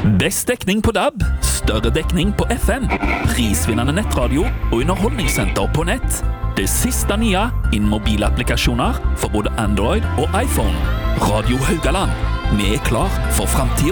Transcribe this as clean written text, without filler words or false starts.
Best dekning på DAB, større dekning på FM, prisvinnende nettradio og underholdningssenter på nett. Det siste nye innen mobilapplikasjoner for både Android og iPhone. Radio Haugaland. Vi klar for fremtiden.